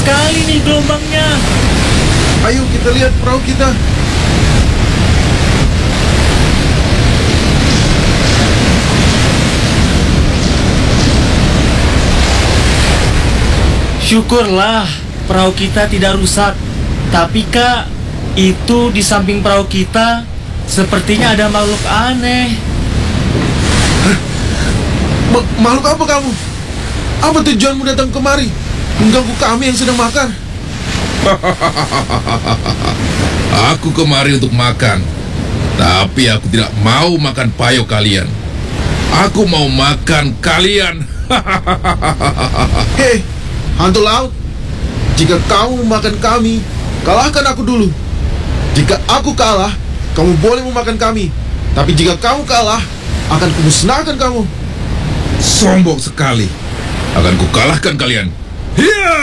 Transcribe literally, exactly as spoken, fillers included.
sekali nih gelombangnya. Ayo kita lihat perahu kita. Syukurlah perahu kita tidak rusak. Tapi Kak, itu di samping perahu kita sepertinya ada makhluk aneh. Ma makhluk apa kamu? Apa tujuanmu datang kemari? Mengganggu kami yang sedang makan. Aku kemari untuk makan, tapi aku tidak mau makan payo kalian. Aku mau makan kalian. Hei, hantu laut. Jika kamu memakan kami, kalahkan aku dulu. Jika aku kalah, kamu boleh memakan kami. Tapi jika kamu kalah, akan kumusnahkan kamu. Sombong sekali. Akan kukalahkan kalian. Hiya!